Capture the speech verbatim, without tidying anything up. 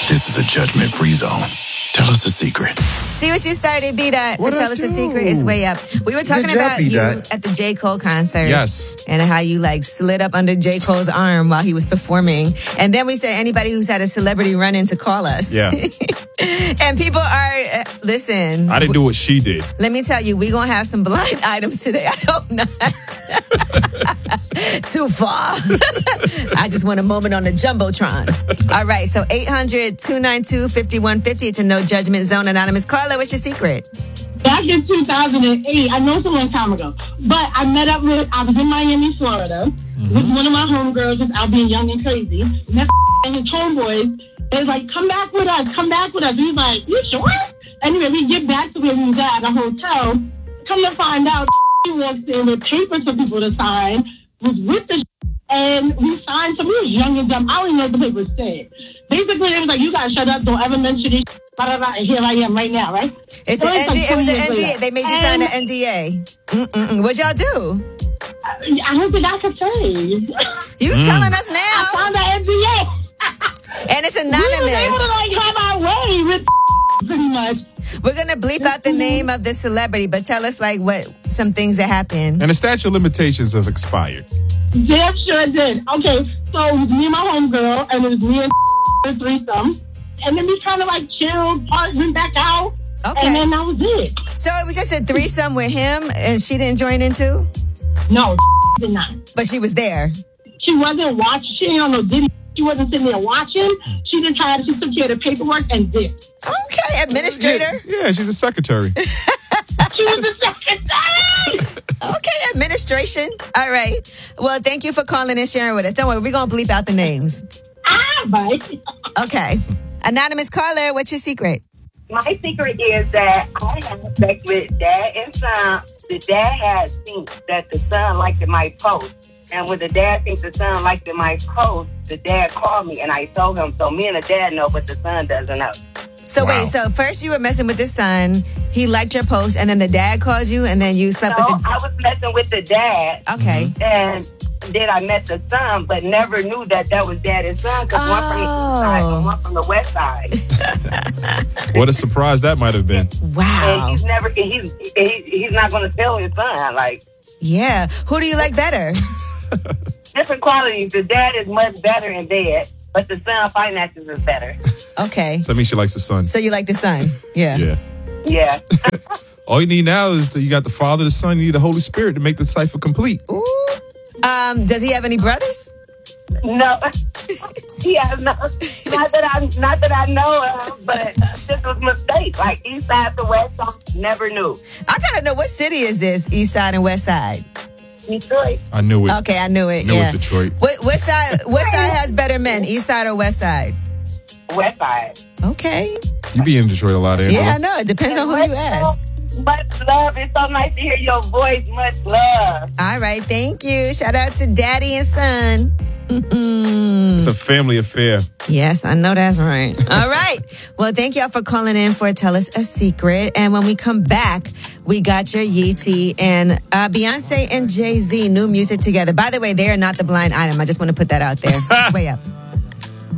This is a judgment-free zone. Tell us a secret. See what you started, B-Dot. What Tell I us a do? secret. It's way up. We were talking Good job, about you B-Dot. at the J. Cole concert. Yes. And how you like slid up under J. Cole's arm while he was performing. And then we said anybody who's had a celebrity run in to call us. Yeah. And people are, uh, listen. I didn't do what she did. Let me tell you, we're going to have some blind items today. I hope not. Too far. I just want a moment on the Jumbotron. All right, so eight hundred, two nine two, five one five zero. It's a no judgment zone. Anonymous caller, what's your secret? Back in two thousand eight, I know it's a long time ago, but I met up with, I was in Miami, Florida, mm-hmm. with one of my homegirls who's out being young and crazy. Met and his homeboys. They was like, come back with us, come back with us. He was like, you sure? Anyway, we get back to where we was at, at a hotel. Come to find out, he walks in with papers for people to sign, was with the and we signed some. We was young and dumb. I don't even know what the papers said. Basically, it was like, you guys shut up, don't ever mention this, blah, blah, blah, and here I am right now, right? It's so an it's N D A. like It was an years N D A. later. They made you And sign an N D A. Mm-mm-mm. What'd y'all do? I, I don't think I could say. You Mm. telling us now. I signed the N D A. And it's We was able to anonymous. like have our way with pretty much. We're going to bleep out the name of the celebrity, but tell us like what some things that happened. And the statute of limitations have expired. Damn sure did. Okay, so it was me and my homegirl, and it was me and the threesome. And then we kind of like chilled, part went back out, Okay. and then that was it. So it was just a threesome with him and she didn't join in too? No, did not. But she was there. She wasn't watching. She ain't on no diddy. She wasn't sitting there watching. She just had, she took care of the paperwork and dipped. Okay, administrator. Yeah, yeah, she's a secretary. She was the secretary. Okay, administration. All right. Well, thank you for calling and sharing with us. Don't worry, we're going to bleep out the names. Ah, right. Okay. Anonymous caller, what's your secret? My secret is that I had sex with dad and son. The dad had seen that the son liked my post. And when the dad thinks the son liked my post, the dad called me and I told him. So me and the dad know, but the son doesn't know. So Wow. wait, so first you were messing with his son. He liked your post, and then the dad calls you, and then you slept So with the... I was messing with the dad. Okay. And then I met the son, but never knew that that was dad and son because one from the east side and one from the west side. What a surprise that might have been. Wow. And he's never, he's, he, he's not going to tell his son. Like, Yeah. Who do you like better? different qualities. The dad is much better in bed, but the son finances is better. Okay. So that means she likes the son. So you like the son? Yeah. Yeah. Yeah. All you need now is that you got the Father, the Son, you need the Holy Spirit to make the cipher complete. Ooh. Um, does he have any brothers? No, he has no. Not that I, not that I know of, but this was a mistake. Like east side to west side, never knew. I gotta know, what city is this? East side and west side? Detroit. I knew it. Okay, I knew it. Knew yeah. it, Detroit. What, what side? What side has better men? East side or west side? West side. Okay. You be in Detroit a lot, Angela. Yeah, I know. It depends on who you ask. Much love. It's so nice to hear your voice. Much love. All right, thank you. Shout out to Daddy and Son. Mm-mm. It's a family affair. Yes, I know that's right. All right. Well, thank y'all for calling in for Tell Us a Secret. And when we come back, we got your Yeetie and uh, Beyonce and Jay-Z, new music together. By the way, they are not the blind item. I just want to put that out there. It's way up.